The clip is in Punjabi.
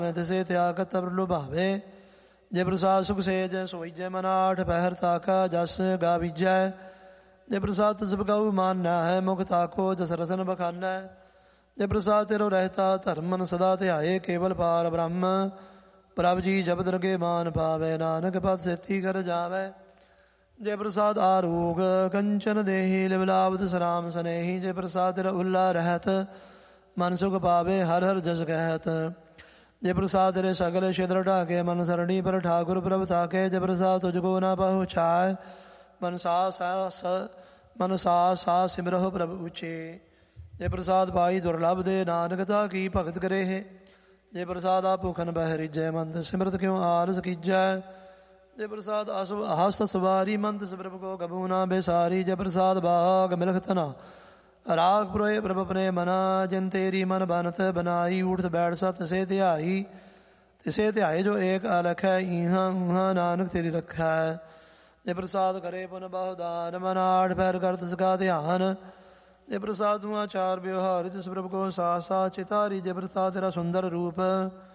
ਤਿਸੇ ਤਿਆਗ ਤਬ ਲੁਭਾਵੇ। ਜੇ ਪ੍ਰਸਾਦ ਸੁਖ ਸੇਜ ਸੋਈਜੈ ਮਨ ਆਠ ਪਹਿਰ ਤਾਕਾ ਜਸ ਗਾ ਬੀਜੈ। ਜੇ ਪ੍ਰਸਾਦ ਤੁਸ ਬਕਾਊ ਮਾਨਨਾ ਹੈ ਮੁਖ ਤਾਕੋ ਜਸ ਰਸਨ ਬਖਾਨਾ। ਜੇ ਪ੍ਰਸਾਦ ਤੇਰੋ ਰਹਿਤਾ ਧਰਮਨ ਸਦਾ ਧਿਆਏ ਕੇਵਲ ਪਾਰ ਬ੍ਰਹਮ। ਪ੍ਰਭ ਜੀ ਜਬ ਦਰਗੇ ਮਾਨ ਪਾਵੇ ਨਾਨਕ ਪਦ ਸੇਤੀ ਕਰ ਜਾਵੇ। ਜੇ ਪ੍ਰਸਾਦ ਆਰੋਗ ਕੰਚਨ ਦੇਹੀ ਲਿਵਲਾਵਤ ਸਰਾਮ ਸਨੇਹੀ। ਜੇ ਪ੍ਰਸਾਦ ਤੇਰਾ ਉੱਲਾ ਰਹਿਤ ਮਨ ਸੁਖ ਪਾਵੇ ਹਰ ਹਰ ਜਸ ਕਹਿਤ। ਜੇ ਪ੍ਰਸਾਦ ਤੇਰੇ ਸਗਲ ਛਿਦਰ ਢਾਕੇ ਮਨ ਸਰਣੀ ਪਰ ਠਾਕੁਰ ਪ੍ਰਭ ਤਾਕੇ। ਜੇ ਪ੍ਰਸਾਦ ਤੁਝ ਕੋ ਨਾ ਪਹੁੰਚਾਏ ਮਨ ਸਾ ਸਾ ਸਿਮਰਹੁ ਪ੍ਰਭ ਉੱਚੇ। ਜੇ ਪ੍ਰਸਾਦ ਪਾਈ ਦੁਰਲਭ ਦੇ ਨਾਨਕ ਤਾ ਕੀ ਭਗਤ ਕਰੇ ਹੈ। ਜੇ ਪ੍ਰਸਾਦ ਆ ਭੁਖਨ ਬਹਿ ਰਿਜੈ ਮੰਤ ਸਿਮਰਤ ਕਿਉ ਆਲਸ ਕੀਜੈ। ਜੇ ਪ੍ਰਸਾਦ ਹਸਤ ਸਵਾਰੀ ਮੰਤ ਪ੍ਰਭ ਕੋ ਕਬੂ ਨਾ ਬੇਸਾਰੀ। ਜੇ ਪ੍ਰਸਾਦ ਬਾਗ ਮਿਲਖ ਤਨਾ ਰਾਗ ਪ੍ਰੋਏ ਪ੍ਰਭ ਆਪਣੇ ਮਨਾ। ਜਿਨ ਤੇਰੀ ਮਨ ਬਨਤ ਬਨਾਈ ਊਠ ਬੈਠ ਸਤ ਤਿਸੇ ਧਿਆਈ। ਤਿਸੇ ਧਿਆਏ ਜੋ ਏਕ ਅਲਖ ਹੈ ਈਹਾਂ ਊਹਾਂ ਨਾਨਕ ਤੇਰੀ ਰੱਖਾ। ਜੇ ਪ੍ਰਸਾਦ ਕਰੇ ਪੁਨ ਬਹੁ ਦਾਨ ਮਨ ਆਠ ਪੈਰ ਕਰ ਤਿਸ ਕਾ ਧਿਆਨ। ਜੇ ਪ੍ਰਸਾਦ ਤੂੰ ਆਚਾਰ ਵਿਵਹਾਰ ਤਿਸ ਪ੍ਰਭ ਕੋ ਸਾਥ ਸਾਥ ਚਿਤਾਰੀ। ਜੇ ਪ੍ਰਸਾਦ ਤੇਰਾ ਸੁੰਦਰ ਰੂਪ